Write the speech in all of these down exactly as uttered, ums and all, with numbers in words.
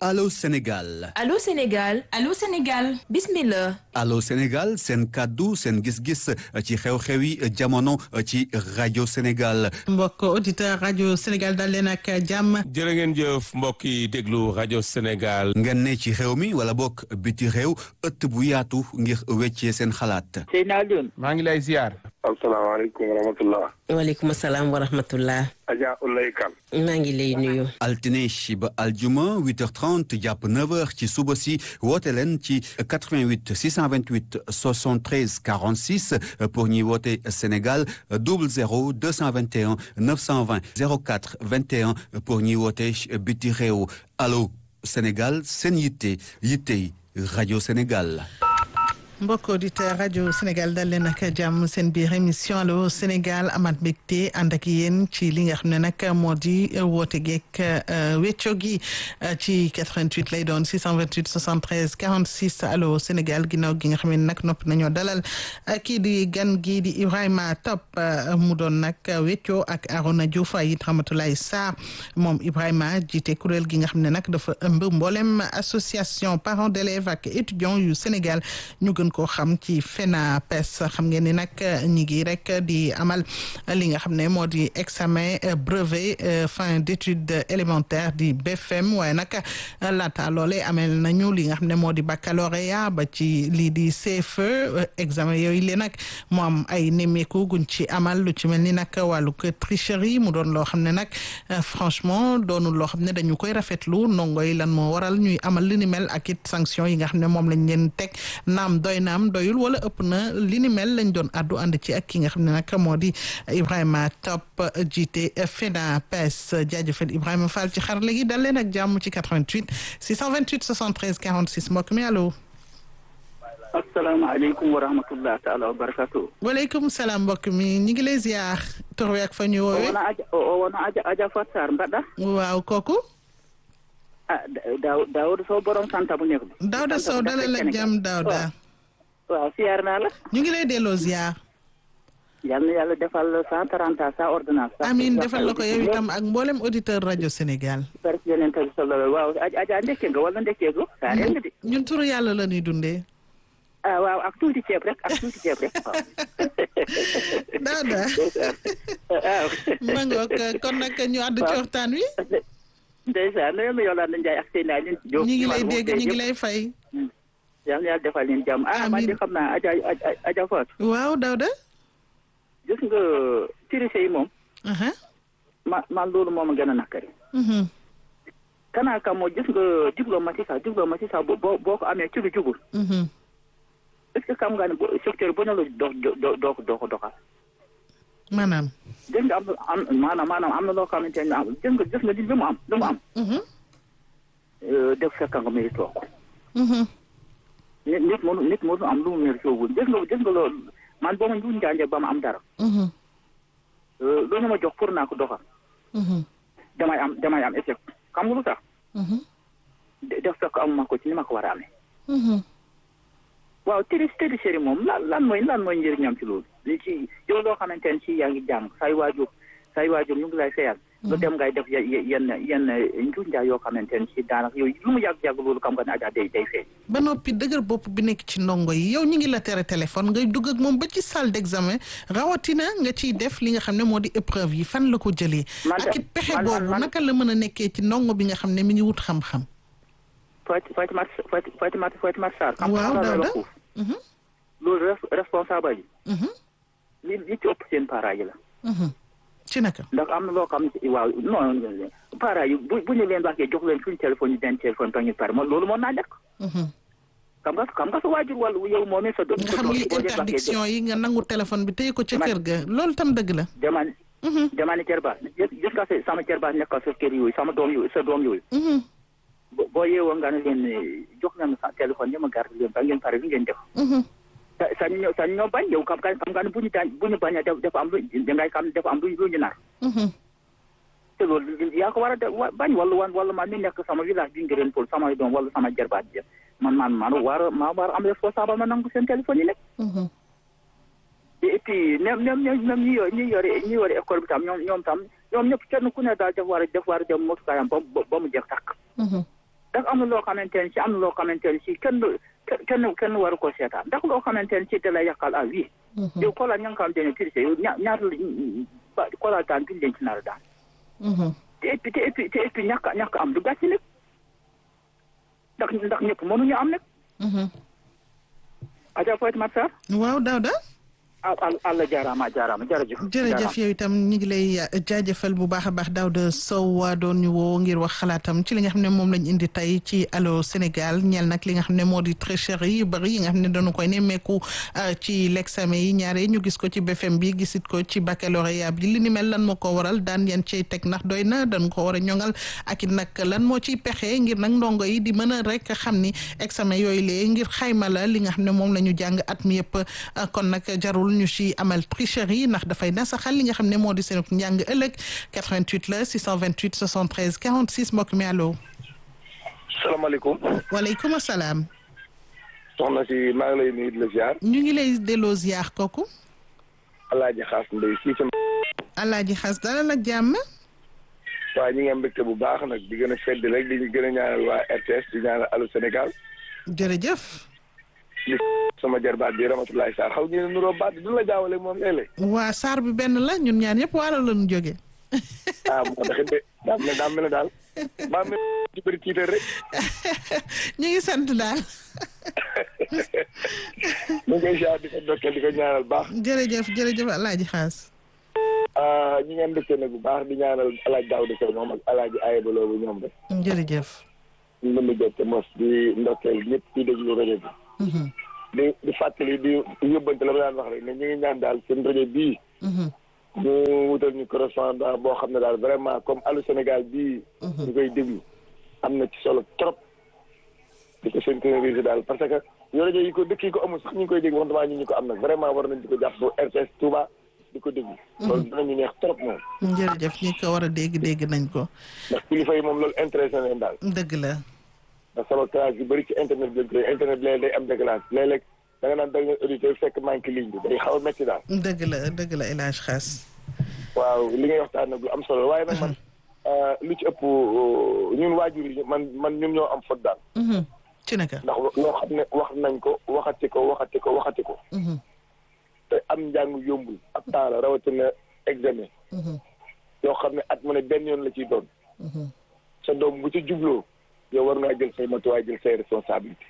Allô Sénégal. Allô Sénégal. Allô Sénégal. Bismillah. Allô Sénégal seen kàddu seen gis-gis ci xew-xewi jamono ci rajo Sénégal. mbokk auditeur rajo Sénégal dal leen ak jàmm. jërë ngeen jëf mbokk yi déglu rajo Sénégal. ngeen ne ci réew mi wala bokk biti réew ëtt bu yaatu ngir weccee seen xalaat. Seyna Alioune. maa ngi lay ziar. asalaamaaleykum wa rahmatulah. waaleykum salaam wa rahmatulah. Adja Oulaye Kane. maa ngi lay nuyu. altine ba aljuma huit heures trente jàpp neuf heures ci suba si woote leen ci quatre-vingt-huit six cent vingt-huit soixante-treize quarante-six pour ñuy woote Sénégal double zéro deux cent vingt et un neuf cent vingt zéro quatre vingt et un pour ñuy woote biti réew. Allô Sénégal seen yitte yittey rajo Sénégal. mbokk auditeur rajo Sénégal dal leen ak jàmm seen biir émission Allô Sénégal amat mbégte ànd ak yéen ci li nga xam ne nag moo di woote geek wecco gi ci quatre-vingt-huit lay doon six cent vingt-huit soixante-treize quarante-six Allô Sénégal ginnaaw gi nga xam ne nag nopp nañoo dalal kii di gan gii di Ibrahima Top mu doon nag wecco ak Arona Diouf ay Ramatoulaye Sarr moom Ibrahima jiite kuréel gi nga xam ne nag dafa ëmb mboolem association parents d'élèves ak étudiants yu Sénégal ñu gën koo xam ci FENAPES xam ngeen ni nag ñi ngi rek di amal li nga xam ne moo di examen brevet fin d'études élémentaires di B F M waaye nag laata loolee amel nañu li nga xam ne moo di baccalauréat ba ci lii di C F E examen yooyu lee nag moo am ay nemmeeku guñ ci amal lu ci mel ni nag wàllu tricherie mu doon loo xam ne nag franchement doonul loo xam ne dañu koy rafetlu ndongo yi lan moo waral ñuy amal li ni mel ak it sanction yi nga xam ne moom lañ leen teg naam doy naam doyul wala ëpp na li ni mel lañ doon addu ànd ci ak ki nga xam ne nag moo di Ibrahima Top jiite FENAPES jaajëfal Ibrahima Fall ci xarale gi dal leen ak jàmm ci quatre-vingt-huit six cent vingt-huit soixante-treize quarante-six mbokk mi allo. asalaamaaleykum wa rahmatulah taala wa barakatu. waaleykum salaam mbokk mi ñu ngi lay ziar tur wi ak fa ñu woowee. wona aja wona aja aja Fatou Sarr mbaɗɗa. waaw kooku. ah Daw Daouda Sow borom santa bu nekk bi. Daouda Sow dalal ak jàmm Daouda. waaw siyaar naa la. ñu ngi lay delloo ziar. yal na yàlla defal cent trente sa ordonnance. amiin defal la ko yow itam ak mboolem auditeur rajo Sénégal. parce que yeneen tamit solo waaw Adja ndekkee nga wala ndekkee ko. saa reen de. ñun turu yàlla la ñuy dundee. ah waaw ak tuuti ceeb rek ak tuuti ceeb rek waaw. Daouda. waaw. ma ngoog kon nag ñu àddu ci waxtaan wi. ndeysaan na ma Yolande Ndiaye ak Seyna Aline Diop. ñu ngi lay dégg ñu ngi lay fay. yal na yàlla defal leen jàmm ah man de xam naa Adja Adja Fatou. waaw Daouda. gis nga triche yi moom. ma man loolu moom a gën a nakari. kanaa kam moo gis nga diplomatie sax diplomatie sax boo boo ko amee ci lu jubul. est-ce que xam nga ne secteur bu ne la doo doo doo doo ko doxal. maanaam. gis nga am am maanaam maanaam am na loo xamante ne am gis nga gis nga li mu am li mu am. def fekk nga mérite ko. nit nit mënu nit mënu am lu mu mérite wul gis nga gis nga loolu man boo ma njuuj njaanjee ba ma am dara. loolu ñu ma jox pour naa ko doxal. damay am damay am échec xam nga lu tax. def fekk amuma ko ci ni ma ko war a amee. waaw triche tricherie moom lan lan mooy lan mooy njëriñam ci loolu. li ci yow loo xamante ne ci yaa ngi jàng say waajur say waajur ñu ngi lay fayal. lu dem ngay def yenn yenn njuuj njaay yoo xamante ne ci daanaka yooyu lu mu yàgg-yàgg loolu xam nga ne Adja day day feeñ. ba noppi dëgër bopp bi nekk ci ndongo yi yow ñu ngi la tere téléphone ngay dugg ak moom ba ci salle d'examen rawatina nga ciy def li nga xam ne moo di épreuve yi fan la ko jëlee. ak it pexe boobu naka la mën a nekkee ci ndongo bi nga xam ne mi ngi wut xam-xam. Fatou Fatou Fatou Fatou Fatou Sarr. waaw Daouda loolu responsable yi. li li ci ëpp seen parents yi la. ci naka. ndax am na loo xam ne waaw non parents yi bu bu ñu leen waxee jox leen suñu téléphone yi benn téléphone ba ñu pare moom loolu mën naa nekk. xam nga xam nga sa waajur wala yow moomee sa doom. nga xam li interdiction yi nga nangu téléphone bi téye ko ca kër ga loolu tam dëgg la. dama dama ne Thierba gis nga sama Thierba nekk sa kër yooyu sama doom yooyu sa doom yooyu. boo yeewoo nga ne leen jox nañu sa téléphone yi ma garde leen ba ngeen pare li ngeen def. sa sa ñoo sa ñoo bañ yow xam nga xam nga ne bu ñu daan bu ñu bañ a def dafa am lu dangay xam ne dafa am lu lu ñu nar. te loolu yaa ko war a def bañ wala wala man mi nekk sama village bi ngeen pour sama doom wala sama jarbaat bi man man man war a maa war a am responsable ma nangu seen téléphone yi nekk. et puis même même même ñi yore ñi yore ñi yore école bi tam ñoom ñoom tam ñoom ñëpp kenn ku ne daal def war a def war a dem motukaayam ba ba mu jeex tàkk. ndax am na loo xamante ne si am na loo xamante ne si kenn kenn kenn waru ko seetaan ndax loo xamante ne si da lay yàqal ah oui. yow koolaa ña nga xamante ne triché yow ña ñaata la koolaa daan duñ leen ci nar a daan. te et puis te et puis te et puis ñàkk a ñàkk am du gàcce nag ndax ndax ñëpp mënuñu am nag. Adja Poyet Matsar. waaw Daouda. Allah jaaraama jaaraama jërëjëf. jërëjëf yow itam ñu ngi lay jaajëfal bu baax a baax Daouda Sow doon ñu woo ngir wax xalaatam ci li nga xam ne moom lañ indi tey ci Allô Sénégal ñeel nag li nga xam ne moo di tricherie yu bëri yi nga xam ne dañu koy nemmeeku ci l'examen yi ñaare ñu gis ko ci B F M bi gisit ko ci baccalauréat bi li ni mel lan moo ko waral daan yan cay teg ndax doy na dañ ko war a ñoŋal ak it nag lan moo ciy pexe ngir nag ndongo yi di mën a rek xam ni examen yooyu lee ngir xayma la li nga xam ne moom la ñu jàng at mi yëpp kon nag jarul ñu ci amal tricherie ndax dafay nasaxal li nga xam ne moo di seen njàng ëllëg quatre-vingt-huit la six cent vingt-huit soixante-treize quarante-six mbokk mi allo. salaamaaleykum. waaleykum salaam. soxna si maa ngi lay nuyu di la ziar. ñu ngi lay delloo ziar kooku. Alaaji Xaas Ndeye fii ci. Alaaji Xaas dalal ak jàmm. waaw ñi ngi am mbégte bu baax nag di gën a fedd rek di gën a ñaanal waa R T S di ñaanal Allô Sénégal. jërëjëf. li sama jarbaat bi Ramatoulaye Sarr xaw ñu ne nuroo baat du la jaawale moom léeg-léeg. waa Sarr bi benn la ñun ñaan yëpp waalo la ñu jógee. ah moo taxit de daa mel daa mel daal maa mel ci bëri tiital rek. ñu ngi sant daal. ñu ngi koy ziar di ko dokkeel di ko ñaanal baax. jërëjëf jërëjëf Alaaji Xaas. ñi ngeen dëkkee nag bu baax di ñaanal Alaaji Daouda Sow moom ak Alaaji Ayba Lo bu ñoom rek. jërëjëf. ñu ngi jot te mos di ndokkeel ñëpp di déglu rajo bi. di di fàttali di yóbbante la ma daan wax rek ne ñu ngi ñaan daal seen rajo bii. ñu wutal ñu correspondant boo xam ne daal vraiment comme Allô Sénégal bii. ñu koy déglu am na ci solo trop. di ko synchroniser daal parce que yoo rajo yi ko dëkk yi ko amul sax ñu ngi koy déglu waxtaan ñu ñu ko am nag vraiment war nañ di ko jàpp R T S Touba di ko déglu. loolu dinañu neex trop moom. jërëjëf ñi ko war a dégg dégg nañ ko. ndax kilifa yi moom loolu intéressé na leen daal. dëgg la. ndax sama classe yu bëri ci internet bi lañ koy internet léeg day am décalage léeg-léeg da nga naan da nga auditeur fekk manqué ligne bi day xaw a métti daal. dëgg la dëgg la El Hadj Xaas. waaw li ngay waxtaan nag lu am solo waaye nag man lu ci ëpp ñun waajur yi man man ñun ñoo am faute daal. ci naka. ndax loo xam ne wax nañ ko waxati ko waxati ko waxati ko. te am njàng yombul ab temps la rawatina examen. yoo xam ne at mu ne benn yoon la ciy doon. sa doom bu ci jubloo. yow war ngaa jël say matuwaay jël say responsabilité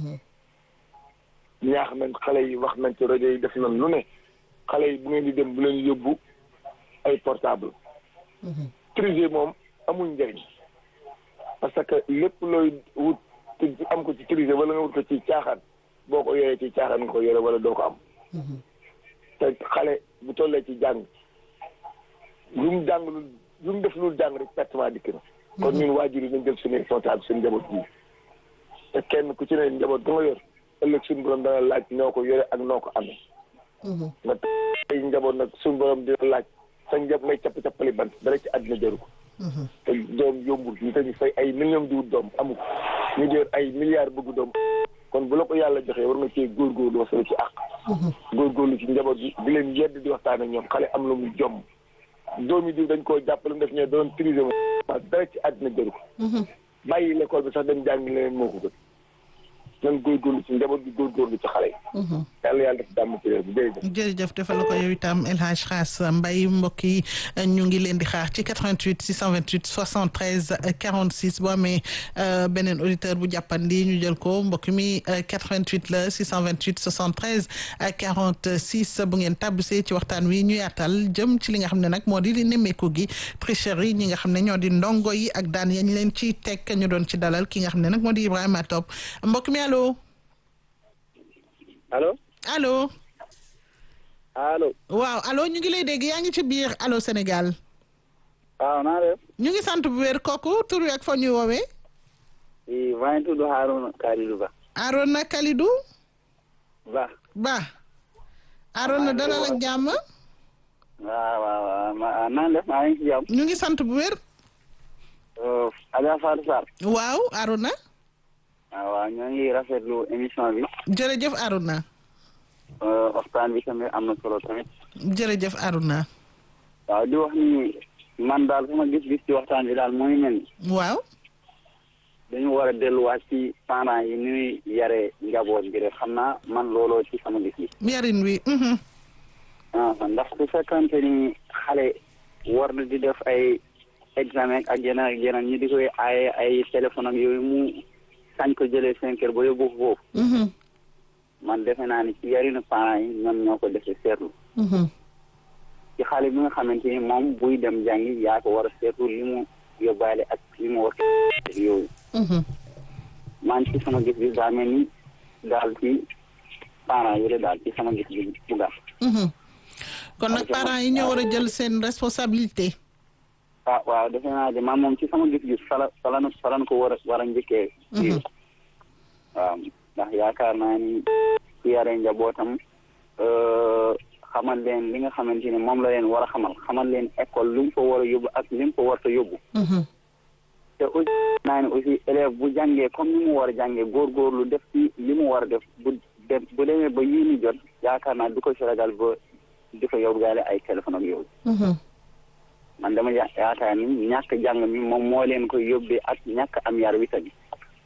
ñaax nañ xale yi wax nañ ci rajo yi def nañ lu ne xale yi bu ngeen di dem bu leen yóbbu ay portable triser moom amul njëriñ parce que lépp looy wut te am ko ci triser wala nga wut ko ci caaxaan boo ko yoree ci caaxaan nga ko yore wala doo ko am te xale bu tollee ci jàng lu mu jàng lu lu mu def lu jàng rek pertement dikk na kon ñun waajur yi nañ jël suñu responsable suñu njaboot bi te kenn ku ci ne njaboot ga nga yor ëllëg suñu borom dana laaj noo ko yore ak noo ko amee. nga tey njaboot nag suñu borom dina laaj sa njaboot ngay capp cappali bant dara ci àddina jaru ko. te doom yombul ñu dañu fay ay millions di wut doom amu ko ñu jël ay milliards bëgg doom kon bu la ko yàlla joxee war nga cee góorgóorlu wasala ci àq. góorgóorlu ci njaboot bi di leen yedd di waxtaan ak ñoom xale am lu mu jomm doom yi diw dañ koo jàppale def ñe doon triser moom dara ci àddina jëru ko bàyyi l'école bi sax dem jàng leneen moo ko gën nan góorgóorlu ci njaboot bi góorgóorlu ci xale yi yàlla yàlla def jàmm ci réew bi jërëjëf jërëjëf defal ko yow itam El Hadj Xaas Mbaye mbokk yi ñu ngi leen di xaar ci quatre-vingt-huit six cent vingt-huit soixante-treize quarante-six boo amee beneen auditeur bu jàppandi ñu jël ko mbokk mi quatre-vingt-huit la six cent vingt-huit soixante-treize quarante-six bu ngeen tabbisee ci waxtaan wi ñu yaatal jëm ci li nga xam ne nag moo di li nemmeeku gi tricherie ñi nga xam ne ñoo di ndongo yi ak daan yañ leen ci teg ñu doon ci dalal ki nga xam ne nag moo di Ibrahima Top mbokk mi allo allo allo allo waaw allo ñu ngi lay dégg yaa ngi ci biir Allô Sénégal waaw naa def ñu ngi sant bu wér kooku tur wi ak fa ñuy woowee i maa ngi tudd Harouna Kalidou Ba Harouna Kalidou Ba Ba Harouna dalal ak jàmm waaw waaw waaw ma naa def maa ngi ci jàmm ñu ngi sant bu wér Adja Fatou Sarr waaw Harouna waaw waaw ñoo ngi rafetlu émission bi jërëjëf Harouna waxtaan bi tamit am na solo tamit jërëjëf Harouna waaw di wax ni man daal sama gis-gis ci waxtaan bi daal mooy mel ni waaw dañu war a delluwaat ci parents yi ni ñuy yare njaboot bi rek xam naa man looloo ci sama gis yi yarin wi ah ndax su fekkante ni xale war na di def ay examen ak yeneen ak yeneen ñi di koy aaye ay téléphone ak yooyu mu sañ ko jëlee seen kër ba yóbbu foofu man defe naa ni ci yarinu parents yi ñoom ñoo ko defee seetlu ci xale bi nga xamante ni moom buy dem jàngi yaa ko war a seetlu li mu yóbbaale ak li mu war yooyu man ci sama gis bi daa mel ni daal ci parents yi la daal ci sama gis bi bu gàtt kon nag parents yi ñoo war a jël seen responsabilité ah waaw defe naa de man moom ci sama gis-gis fala falan falan ko war a war a njëkkee waaw ndax yaakaar naa ni ku yare njabootam xamal leen li nga xamante ni moom la leen war a xamal xamal leen école lu mu fa war a yóbbu ak li mu fa war a yóbbu te aussi naa ne aussi élève bu jàngee comme ni mu war a jàngee góorgóorlu def ci li mu war a def bu dem bu demee ba yii ni jot yaakaar naa du ko si ragal ba di fa yóbbaale ay téléphone ak yooyu man dama yaakaar ni ñàkk jàng mi moom moo leen koy yóbbee ak ñàkk am yar wi tamit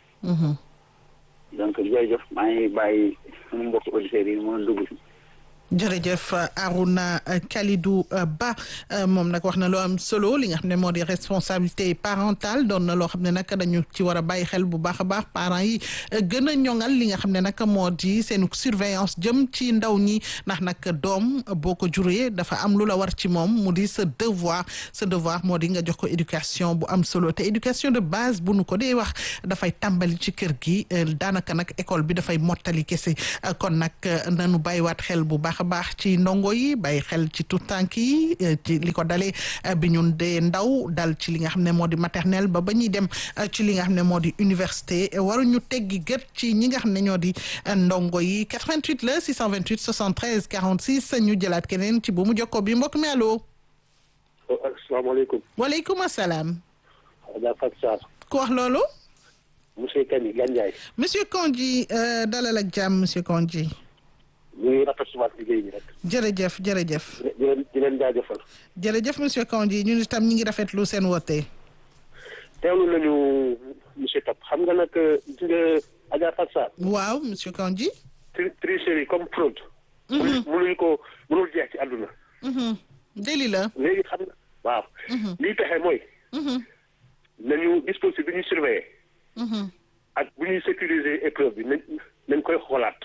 donc jërëjëf maa ngi bàyyi suñu mbokk auditeurs yi mën a dugg si jërëjëf Arouna Kalidou Ba moom nag wax na loo am solo li nga xam ne moo di responsabilité parentale doon na loo xam ne nag dañu ci war a bàyyi xel bu baax a baax parents yi gën a ñoŋal li nga xam ne nag moo di seen surveillance jëm ci ndaw ñi ndax nag doom boo ko juree dafa am lu la war ci moom mu di sa devoir sa devoir moo di nga jox ko éducation bu am solo te éducation de base bu nu ko dee wax dafay tàmbali ci kër gi daanaka nag école bi dafay mottali kese kon nag nanu bàyyiwaat xel bu baax a baax ci ndongo yi bàyyi xel ci tout tànk yi ci li ko dalee bi ñun dee ndaw dal ci li nga xam ne moo di maternelle ba ba ñuy dem ci li nga xam ne moo di université waruñu teggi gët ci ñi nga xam ne ñoo di ndongo yi quatre-vingt-huit la six cent vingt-huit soixante-treize quarante-six ñu jëlaat keneen ci bu mu jokkoo bi mbokk mi allo. asalaamaaleykum. waaleykum asalaam. Adja Fatou Sarr. ku wax loolu. monsieur Kandji Gandiaye. monsieur Kandji dalal ak jàmm monsieur Kandji. ñu ngi rafetlu waat liggéey bi rek. jërëjëf jërëjëf. di leen di leen jaajëfal. jërëjëf monsieur Kandji ñun itam ñu ngi rafetlu seen woote. teewlu nañu monsieur Top xam nga nag gis nga Adja Fatou Sarr. waaw monsieur Kandji. tri tricherie comme fraude. mënuñu ko mënul jeex ci àdduna. déli la. léegi xam nga waaw. lii pexe mooy. nañu dispositif bi ñuy surveiller. ak bu ñuy sécuriser épreuve bi nañ nañ koy xoolaat.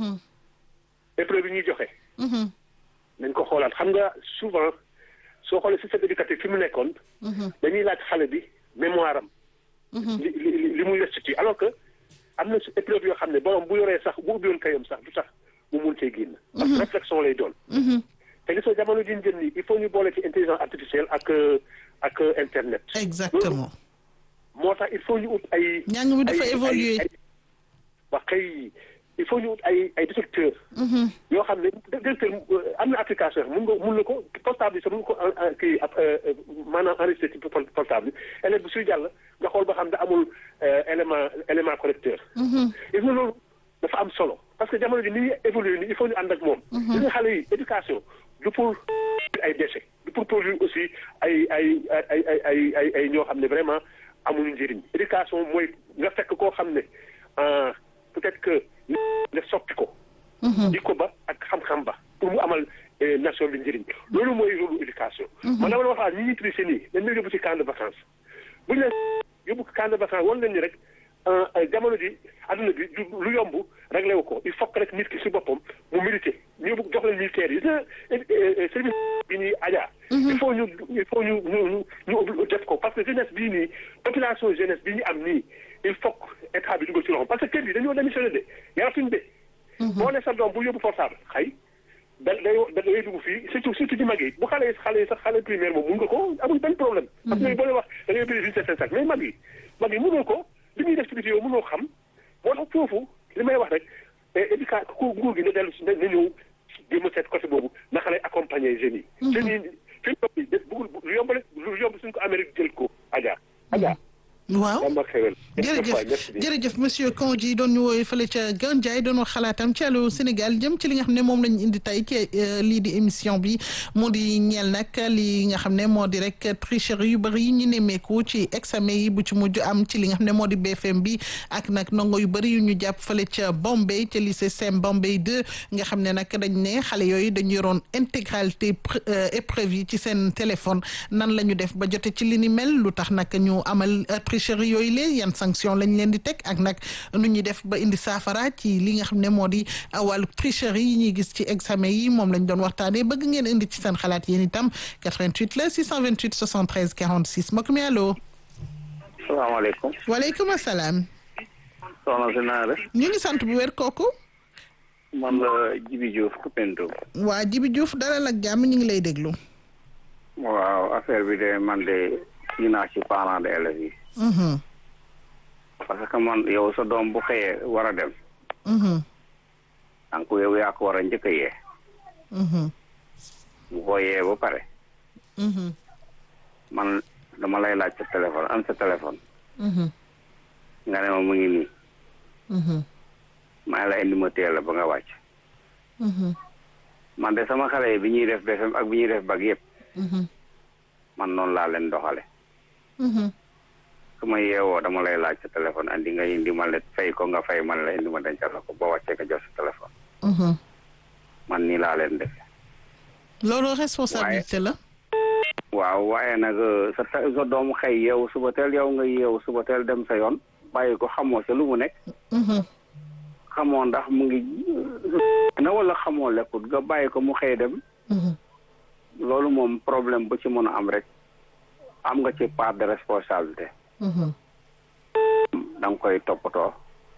épreuve bi ñuy joxe. nañ ko xoolaat xam nga souvent soo xoolee système éducatif fi mu nekkoon. dañuy laaj xale bi mémoire am. li li li muy restitué alors que am na épreuve yoo xam ne borom bu yoree sax bu ubbiwoon kayam sax du tax mu mun cee génn. parce que réflexion lay doon. te gis nga jamono ji ñu jëm nii il faut ñu boole ci intelligence artificielle ak ak internet. exactement. moo tax il faut ñu ut ay. njàng mi dafa évoluer. wax kay il faut ñu ut ay ay détecteurs. yoo xam ne détecteur am na application mun nga mun na ko portable yi sax mun nga ko kii maanaam enregistré ci portable bi élève bi suy jàll nga xool ba xam ne amul élément élément correcteur. il faut loolu dafa am solo parce que jamono ji ni ñuy évoluer nii il faut ñu ànd ak moom. li nga xale yi éducation du pour ay déchets du pour produire aussi ay ay ay ay ay ay ay ñoo xam ne vraiment amuñu njëriñ éducation mooy nga fekk koo xam ne peut-être que nga soppi ko. di ko ba ak xam-xam ba pour mu amal nation bi njëriñ loolu mooy rôle éducation. man dama la wax ñi ñuy tricher nii dañ lay yóbbu ci camp de vacances bu ñu leen yóbbu camp de vacances wan leen ni rek jamono ji adduna bi lu yomb réglé wu ko il faut que rek nit ki si boppam mu milité ñu yóbbu jox leen militaire yi gis service bi ñuy ajaa il faut ñu il faut ñu ñu ñu def ko parce que jeunesse bii nii population jeunesse bi ñu am nii il faut que état bi dugal ci loxo parce que kër yi dañoo démissionné de yaratuñ de. boo ne sa doom bu yóbbu portable xëy da day da ngay dugg fii surtout surtout ci mag yi bu xale yi xale yi sax xale primaire moom mun nga ko amul benn problème. parce que boo leen wax da ngay bëri vingt sept mais mag yi mag yi mënoo ko li muy def ci biti yow mënoo xam moo tax foofu li may wax rek éducat ku nguur gi na dellu si na ñëw jéem a seet côté boobu naka lay accompagner jeunes yi. jeunes yi fi mu toll nii bëggul lu yomb rek lu yomb suñ ko Amérique jël ko Adja. Adja waaw jërëjëf jërëjëf monsieur Kandji doon ñu woowee fële ca Gandiaye doon wax xalaatam ci Allô Sénégal jëm ci li nga xam ne moom lañu indi tey ci lii di émission bi moo di ñeel nag li nga xam ne moo di rek tricherie yu bëri yi ñu nemmeeku ci examen yi bu ci mujj am ci li nga xam ne moo di B F M bi ak nag ndongo yu bëri yu ñu jàpp fële ca Bombay ca lycée Sem Bombay deux nga xam ne nag dañ ne xale yooyu dañu yoroon intégralité épreuve yi ci seen téléphone nan la ñu def ba jote ci li ni mel lu tax nag ñu amal tricherie yooyu lee yan sanction lañ leen di teg ak nag nu ñuy def ba indi saafara ci li nga xam ne moo di wàllu tricherie yi ñuy gis ci examen yi moom lañ doon waxtaanee bëgg ngeen indi ci seen xalaat yéen itam quatre-vingt-huit la six cent vingt-huit soixante-treize quarante-six mbokk mi allo. salaamaaleykum. waaleykum salaam. soxna si naa def. ñu ngi sant bu wér kooku. man la Jibi Diouf Koupentoum. waa Jibi Diouf dalal ak jàmm ñu ngi lay déglu. waaw affaire bi de man de kii naa ci parents d'élèves yi. parce que man yow sa doom bu xëyee war a dem. donc yow yaa ko war a njëkk a yee. bu ko yee ba pare. man dama lay laaj sa téléphone am sa téléphone. nga ne ma mu ngi nii. maa ngi la indi ma teel la ba nga wàcc. man de sama xale yi bi ñuy def B F M ak bi ñuy def bac yëpp. man noonu laa leen doxale su ma yeewoo dama lay laaj sa téléphone andi nga indi ma la fay ko nga fay man la indi ma dencal la ko boo wàccee nga jox sa téléphone. man nii laa leen defee. loolu responsabilité la. waaw waaye nag sa sa doomu xëy yeewu suba teel yow nga yeewu suba teel dem sa yoon bàyyi ko xamoo sa lu mu nekk. xamoo ndax mu ngi na wala xamoo lekkut nga bàyyi ko mu xëy dem. loolu moom problème bu ci mën a am rek am nga ci part de responsabilité. da nga koy toppatoo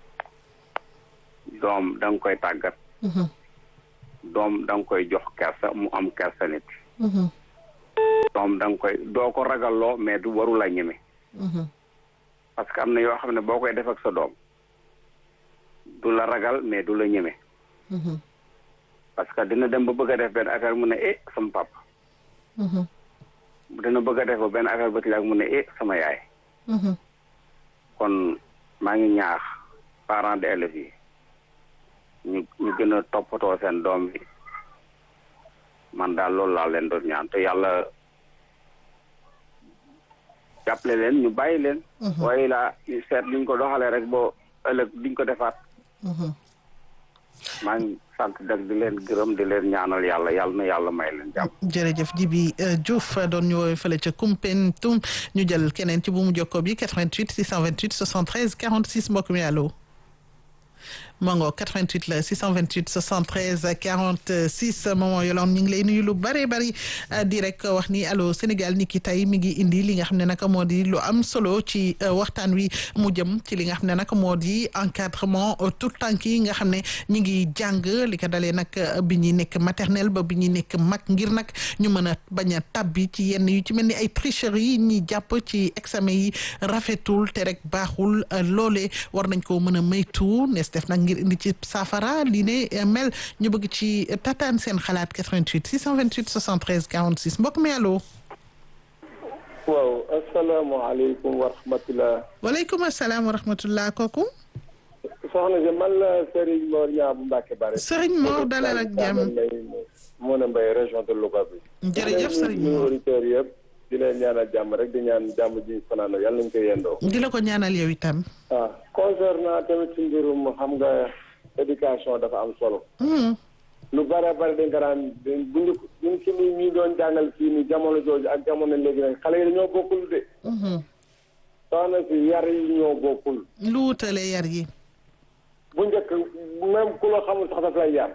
doom da nga koy tàggat. doom da nga koy jox kersa mu am kersa nit. doom da nga koy doo ko ragalloo mais du waru la ñeme. parce que am na yoo xam ne boo koy def ak sa doom du la ragal mais du la ñeme. parce que dina dem ba bëgg a def benn affaire mu ne eh sama papa. dina bëgg a def ba benn affaire ba tilaak mu ne eh sama yaay. kon maa ngi ñaax parents d'élèves yi ñu ñu gën a toppatoo seen doom bi man daal loolu laa leen doon ñaan te yàlla jàppale leen ñu bàyyi leen. waaye laa seet liñ ko doxalee rek boo ëllëg diñ ko defaat. maa ngi sant dëgg di leen gërëm di leen ñaanal yàlla yàlla na yàlla may leen jàmm. jërëjëf Jibi Diouf doon ñu woowee fële ca Koumpentoum ñu jël keneen ci bu mu jokkoo bi quatre-vingt-huit six cent vingt-huit soixante-treize quarante-six mbokk mi allo. mango quatre-vingt-huit la six cent vingt-huit soixante-treize quarante-six maman Yolande ñu ngi lay nuyu lu bare bari di rek wax ni Allô Sénégal ni ki tey mi ngi indi li nga xam ne nag moo di lu am solo ci waxtaan wi mu jëm ci li nga xam ne nag moo di encadrement tout tànk yi nga xam ne ñu ngi jàng li ko dalee nag bi ñuy nekk maternelle ba bi ñuy nekk mag ngir nag ñu mën a bañ a tabbi ci yenn yu ci mel ni ay tricherie yi ñi jàpp ci examen yi rafetul te rek baaxul loolee war nañ ko mën a maytu nees def nag ngir indi ci saafara lii ne mel ñu bëgg ci tataan seen xalaat quatre-vingt-huit six cent vingt-huit soixante-treize quarante-six mbokk mi allo. waaw asalaamaaleykum wa rahmatulah. waaleykum asalaam wa rahmatulah kooku. soxna si man la Serigne Mor Niang bu Mbacke Bari. Serigne Mor dalal ak jàmm. Mona Mbaye région de Louga bi. jërëjëf Serigne Mor auditeurs yëpp di leen ñaanal jàmm rek di ñaan jàmm ji fanaan yàlla nañu koy yendoo. di la ko ñaanal yow itam. ah concernant tamit ci mbirum xam nga éducation dafa am solo. lu bare bare dañ ko daan bu ñu bu ñu ci ñi doon jàngal fii nii jamono jooju ak jamono léegi nag xale yi dañoo bokkul de. soxna si yar yi ñoo bokkul. lu wutale yar yi. bu njëkk même ku la xamul sax daf lay yar.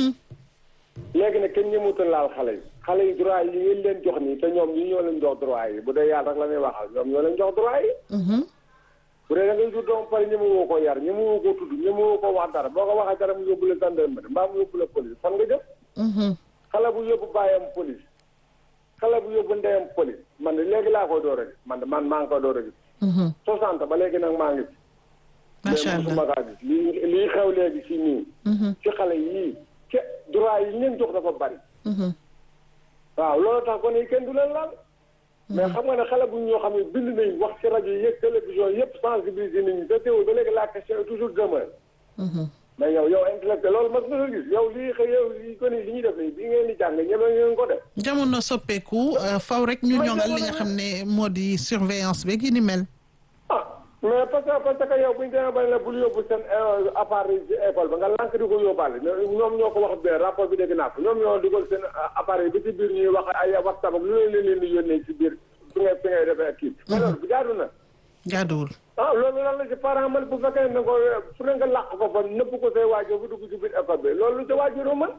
léegi nag kenn ñëmuta laal xale yi xale yi droit yi ngeen leen jox nii te ñoom ñi ñoo leen jox droit yi bu dee yàlla rek la ñuy waxal ñoom ñoo leen jox droit yi. bu dee da ngay jur doom pare ñëmu woo ko yar ñëmu woo ko tudd ñëmu woo ko wax dara boo ko waxee dara mu yóbbu la gendarmerie mbaa mu yóbbu la police fan nga jëm. xale bu yóbbu bàyyam police xale bu yóbbu ndeyam police man de léegi laa koy door a gis man de man maa ngi koy door a gis. soixante ba léegi nag maa ngi ci. macha allah mais mosuma kaa gis lii lii xew léegi si nii. ci xale yii ci droit yi ñu leen jox dafa bari. waaw loolu tax kon yi kenn du leen laal. mais xam nga ne xale bu ñoo xam ne bind nañ wax ci rajo yeeg télévision yëpp sensibiliser nañu te teewul ba léegi la question est toujours demeure. mais yow yow intellectuel loolu mas nga ko gis yow lii xëy yow lii ko ni li ñuy def nii bi ngeen di jàng ñeme ngeen ko def. jamono soppeeku faw rek ñu ñoŋal li nga xam ne moo di surveillance beeg yi ni mel. ah mais parce que parce que yow bu ñu demee ba ne la bul yóbbu seen appareil ci école ba nga lànk di ko yóbbaale ñoom ñoo ko wax be rapport bi dégg naa ko ñoom ñoo dugal seen appareil bi ci biir ñuy wax ay WhatsApp ak lu leen leen di yónnee ci biir fi ngay fi ngay defee ak kii. mais loolu bu jaadu na. jaaduwul. ah loolu lan la ci parent man bu fekkee ne ko fu ne nga làq ko fa nëpp ko say waajur bu dugg ci biir école bi loolu lu ci waajuroo man.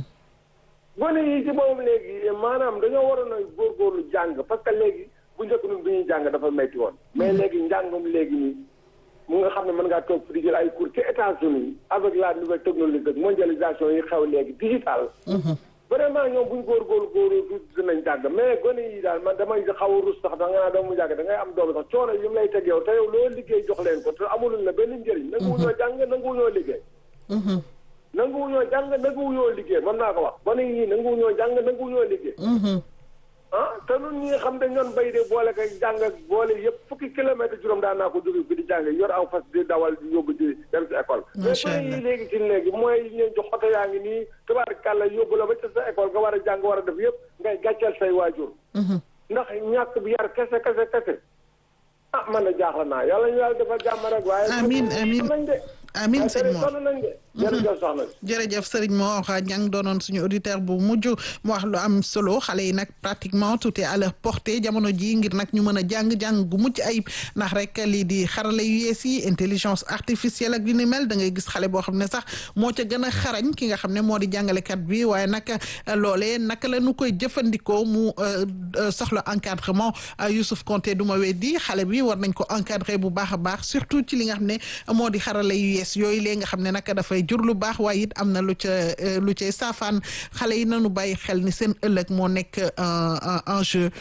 gone yi ci moom léegi maanaam dañoo waroon a góorgóorlu jàng parce que léegi bu njëkk ñun bi ñuy jàng dafa métti woon. mais léegi njàngum léegi nii mu nga xam ne mën ngaa toog fi di jël ay cours ci États-Unis avec la nouvelle technologie ak mondialisation yi xew léegi digital. vraiment ñoom bu ñu góorgóorlu góorlu du dinañ jàng mais gone yi daal man damay xaw a rus sax da nga naa doomu jàng da ngay am doom sax coono yi mu lay teg yow te yow loo liggéey jox leen ko te amuluñ la benn njëriñ nanguwuñoo jàng nanguwuñoo liggéey. nanguwuñoo jàng nanguwuñoo liggéey mën naa ko wax gone yi nanguwuñoo jàng nanguwuñoo liggéey. ah te ñun ñi nga xam dañ doon béy de boole kay jàng ak boole yëpp fukki kilomètre juróom daan naa ko jóge bi di jàng yor aw fas di dawal di yóbbu di dem si école. macha allah mais yi léegi ci léegi mooy yi leen jox oto yaa ngi nii tubaarkàlla yóbbu la ba ca sa école nga war a jàng war a def yëpp ngay gàcceel say waajur. ndax ñàkk bi yar kese kese kese ah man na jaaxal naa yàlla ñu yàlla defal jàmm rek waaye. amiin amiin amiin sëñ Mor jërëjëf soxna jërëjëf sëriñ Mor Niang doonoon suñu auditeur bu mujj mu wax lu am solo xale yi nag pratiquement tout est à leur portée jamono ji ngir nag ñu mën a jàng-jàng gu mucc ayib ndax rek lii di xarala yu yees yi intelligence artificielle ak yu ni mel da ngay gis xale boo xam ne sax moo ca gën a xarañ ki nga xam ne moo di jàngalekat bi waaye nag loolee naka la nu koy jëfandikoo mu soxla encadrement Youssouf Konté du ma weddi xale bi war nañ ko encadrer bu baax a baax surtout ci li nga xam ne moo di xarala yu yees yooyu léegi nga xam ne nag dafay jur lu baax waaye it am na lu ca lu cay saafaan xale yi nanu bàyyi xel ni seen ëllëg moo nekk en jeu